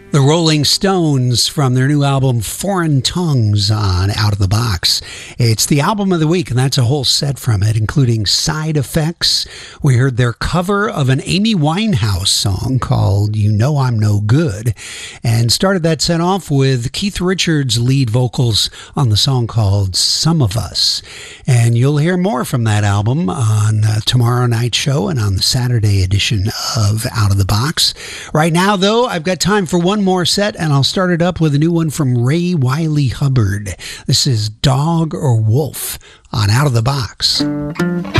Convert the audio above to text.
The Rolling Stones from their new album Foreign Tongues on Out of the Box. It's the album of the week, and that's a whole set from it, including Side Effects. We heard their cover of an Amy Winehouse song called You Know I'm No Good, and started that set off with Keith Richards' lead vocals on the song called Some of Us. And you'll hear more from that album on tomorrow night's show and on the Saturday edition of Out of the Box. Right now, though, I've got time for one more set, and I'll start it up with a new one from Ray Wiley Hubbard. This is Dog or Wolf on Out of the Box.